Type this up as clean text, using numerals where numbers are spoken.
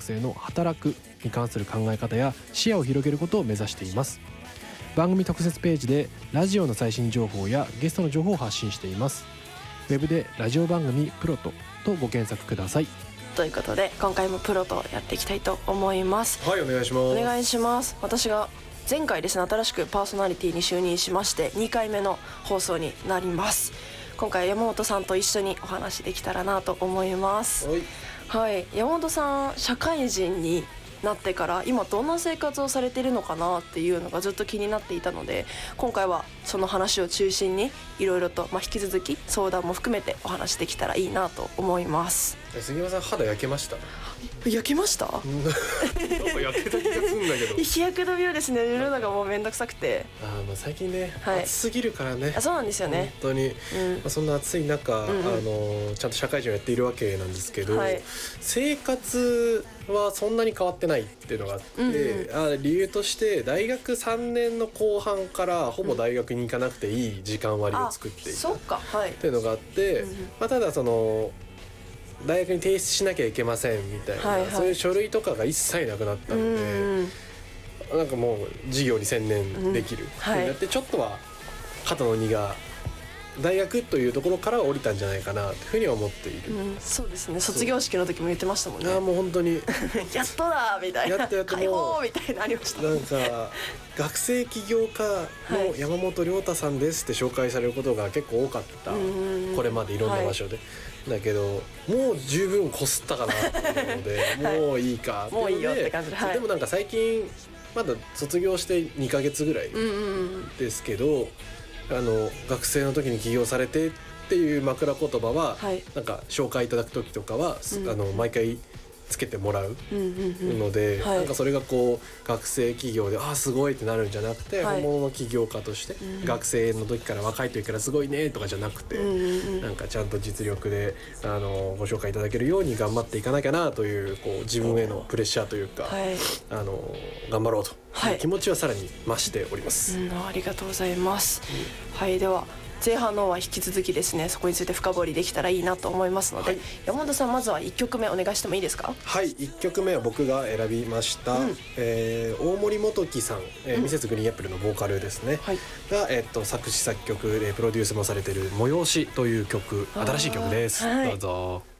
生の働くに関する考え方や視野を広げることを目指しています。番組特設ページでラジオの最新情報やゲストの情報を発信しています。ウェブでラジオ番組プロトとご検索ください。 ということで今回もプロトやっていきたいと思います。 はい、お願いします。 お願いします。私が前回ですね、新しくパーソナリティに就任しまして2回目の放送になります。今回山本さんと一緒にお話できたらなと思います。はい、山本さん社会人になってから今どんな生活をされているのかなっていうのがずっと気になっていたので、今回はその話を中心にいろいろと、引き続き相談も含めてお話できたらいいなと思います。 杉山さん肌焼けました？ 焼けました？ なんか焼けた気がするんだけど日焼け止めをですね塗るのがもうめんどくさくて、 最近ね、 はい、 暑すぎるからね。 そうなんですよね本当に、そんな暑い中、ちゃんと社会人をやっているわけなんですけど、はい、生活はそんなに変わってないっていうのがあって、理由として大学3年の後半からほぼ大学に行かなくていい時間割を作っていたっていうのがあって、ただその大学に提出しなきゃいけませんみたいな、そういう書類とかが一切なくなったので、なんかもう授業に専念できるってなって、ちょっとは肩の荷が大学というところから降りたんじゃないかなというふうには思っている。 そうですね、卒業式の時も言ってましたもんね。 もう本当にやっとだみたいな、 やっと解放みたいなありました。 なんか学生起業家の山本亮太さんですって紹介されることが結構多かった、これまでいろんな場所で、だけどもう十分こすったかなっていうのでもういいかっていうので、 もういいよって感じで、 でもなんか最近まだ卒業して2ヶ月ぐらいですけど、学生の時に起業されてっていう枕言葉は、なんか紹介いただく時とかは、毎回つけてもらうので、なんかそれがこう学生起業ですごいってなるんじゃなくて、本物の起業家として、学生の時から若い時からすごいねとかじゃなくて、なんかちゃんと実力でご紹介いただけるように頑張っていかなきゃなという、こう自分へのプレッシャーというか、頑張ろうという気持ちはさらに増しております。 ありがとうございます。では前半のは引き続きですね、そこについて深掘りできたらいいなと思いますので、山本さんまずは1曲目お願いしてもいいですか？ はい、1曲目は僕が選びました、大森元樹さん、ミセスグリーンアップルのボーカルですね、が、作詞作曲でプロデュースもされている催しという曲、新しい曲です。どうぞ。